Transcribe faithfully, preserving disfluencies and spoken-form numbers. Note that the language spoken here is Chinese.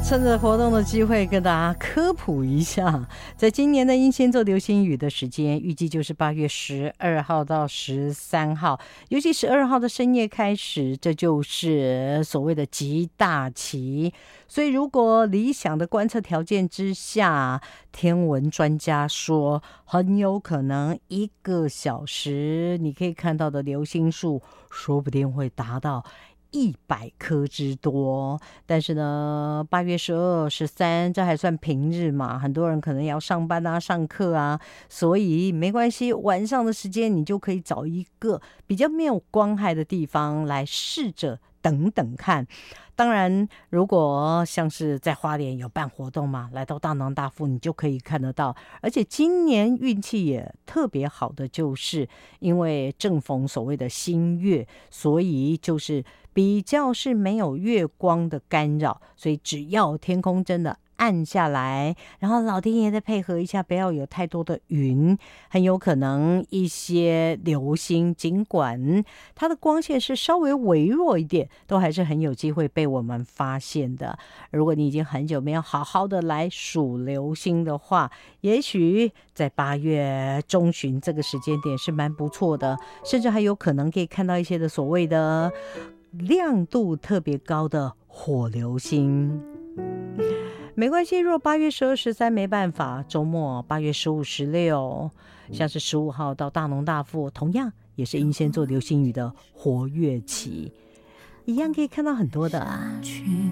趁着活动的机会跟大家科普一下，在今年的英仙座流星雨的时间预计就是八月十二号到十三号，尤其十二号的深夜开始，这就是所谓的极大期。所以如果理想的观测条件之下，天文专家说很有可能一个小时你可以看到的流星数说不定会达到一百颗之多。但是呢，八月十二、十三这还算平日嘛，很多人可能要上班啊、上课啊，所以没关系，晚上的时间你就可以找一个比较没有光害的地方来试着等等看。当然如果像是在花莲有办活动嘛，来到大农大富你就可以看得到。而且今年运气也特别好的，就是因为正逢所谓的新月，所以就是比较是没有月光的干扰，所以只要天空真的暗下来，然后老天爷再配合一下，不要有太多的云，很有可能一些流星尽管它的光线是稍微微弱一点，都还是很有机会被我们发现的。如果你已经很久没有好好的来数流星的话，也许在八月中旬这个时间点是蛮不错的，甚至还有可能可以看到一些的所谓的亮度特别高的火流星。没关系，若八月十二、十三没办法，周末八月十五、十六，像是十五号到大农大富，同样也是英仙座流星雨的活跃期，一样可以看到很多的啊。